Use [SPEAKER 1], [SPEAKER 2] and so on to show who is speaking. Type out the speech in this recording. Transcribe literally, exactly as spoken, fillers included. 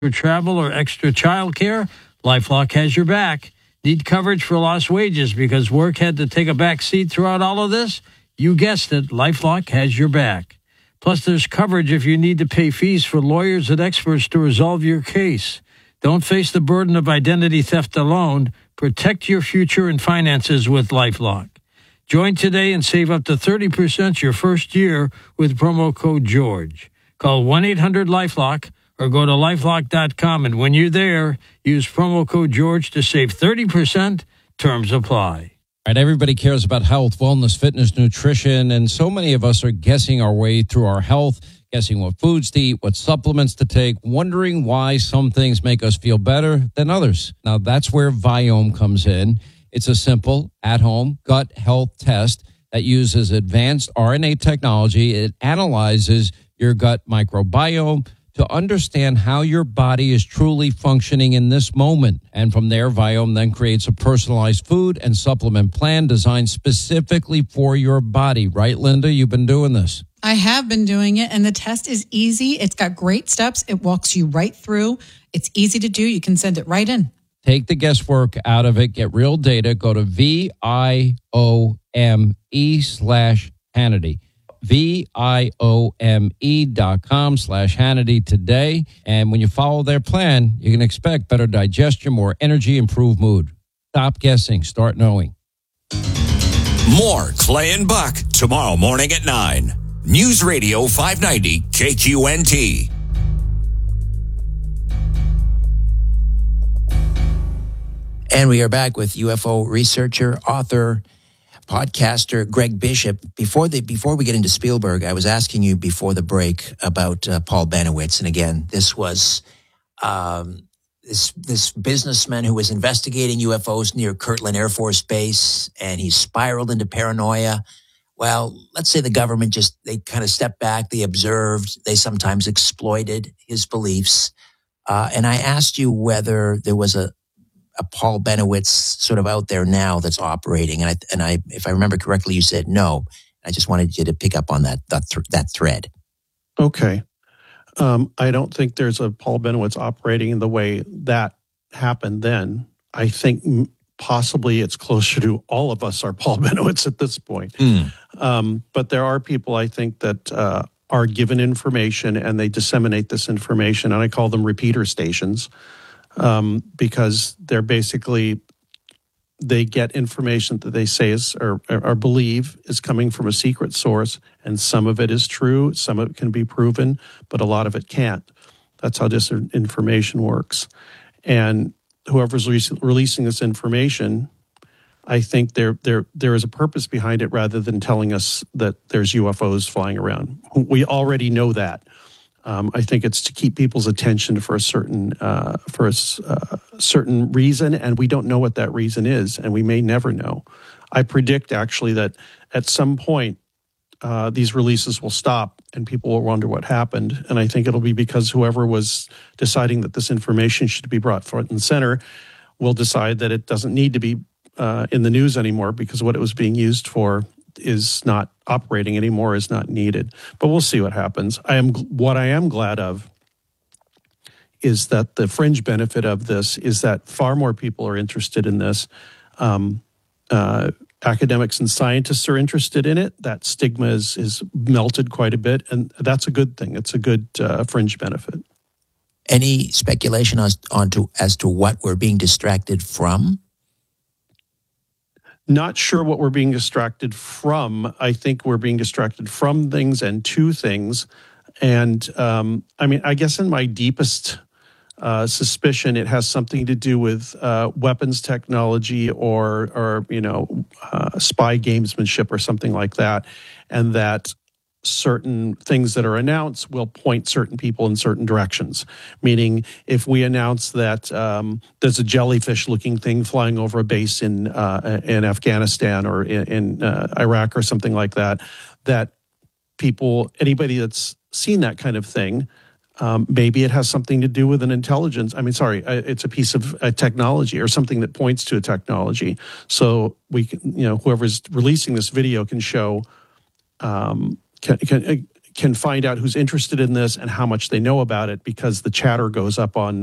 [SPEAKER 1] For travel or extra childcare, LifeLock has your back. Need coverage for lost wages because work had to take a back seat throughout all of this? You guessed it, LifeLock has your back. Plus, there's coverage if you need to pay fees for lawyers and experts to resolve your case. Don't face the burden of identity theft alone. Protect your future and finances with LifeLock. Join today and save up to thirty percent your first year with promo code GEORGE. Call one eight hundred LifeLock or go to lifelock dot com, and when you're there, use promo code GEORGE to save thirty percent. Terms apply.
[SPEAKER 2] All right, everybody cares about health, wellness, fitness, nutrition, and so many of us are guessing our way through our health, guessing what foods to eat, what supplements to take, wondering why some things make us feel better than others. Now, that's where Viome comes in. It's a simple, at-home gut health test that uses advanced R N A technology. It analyzes your gut microbiome to understand how your body is truly functioning in this moment. And from there, Viome then creates a personalized food and supplement plan designed specifically for your body. Right, Linda? You've been doing this.
[SPEAKER 3] I have been doing it, and the test is easy. It's got great steps. It walks you right through. It's easy to do. You can send it right in.
[SPEAKER 2] Take the guesswork out of it. Get real data. Go to V I O M E slash Hannity. V I O M E dot com slash Hannity today. And when you follow their plan, you can expect better digestion, more energy, improved mood. Stop guessing. Start knowing.
[SPEAKER 4] More Clay and Buck tomorrow morning at nine. News Radio five ninety K Q N T.
[SPEAKER 5] And we are back with U F O researcher, author, podcaster Greg Bishop. Before the before we get into Spielberg, I was asking you before the break about uh, Paul Bennewitz, and again, this was um, this this businessman who was investigating U F Os near Kirtland Air Force Base, and he spiraled into paranoia. Well, let's say the government just they kind of stepped back, they observed, they sometimes exploited his beliefs, uh, and I asked you whether there was a a Paul Bennewitz sort of out there now that's operating. And I, and I, if I remember correctly, you said no. I just wanted you to pick up on that, that, th- that thread.
[SPEAKER 6] Okay. Um, I don't think there's a Paul Bennewitz operating in the way that happened then. I think possibly it's closer to all of us are Paul Bennewitz at this point. Mm. Um, but there are people, I think, that uh, are given information and they disseminate this information. And I call them repeater stations. Um, because they're basically, they get information that they say is, or, or believe is coming from a secret source, and some of it is true, some of it can be proven, but a lot of it can't. That's how this information works. And whoever's re- releasing this information, I think there there there is a purpose behind it rather than telling us that there's U F Os flying around. We already know that. Um, I think it's to keep people's attention for a certain uh, for a uh, certain reason, and we don't know what that reason is, and we may never know. I predict actually that at some point uh, these releases will stop, and people will wonder what happened. And I think it'll be because whoever was deciding that this information should be brought front and center will decide that it doesn't need to be uh, in the news anymore because what it was being used for is not operating anymore, is not needed. But we'll see what happens. I am what I am glad of is that the fringe benefit of this is that far more people are interested in this. Um, uh, academics and scientists are interested in it. That stigma is is melted quite a bit, and that's a good thing. It's a good uh, fringe benefit.
[SPEAKER 5] Any speculation as, on to, as to what we're being distracted from?
[SPEAKER 6] Not sure what we're being distracted from. I think we're being distracted from things and to things. And um, I mean, I guess in my deepest uh, suspicion, it has something to do with uh, weapons technology or, or you know, uh, spy gamesmanship or something like that. And that certain things that are announced will point certain people in certain directions. Meaning, if we announce that um, there's a jellyfish-looking thing flying over a base in uh, in Afghanistan or in, in uh, Iraq or something like that, that people, anybody that's seen that kind of thing, um, maybe it has something to do with an intelligence. I mean, sorry, it's a piece of a technology or something that points to a technology. So we, can, you know, whoever's releasing this video can show. Um, Can, can can find out who's interested in this and how much they know about it, because the chatter goes up on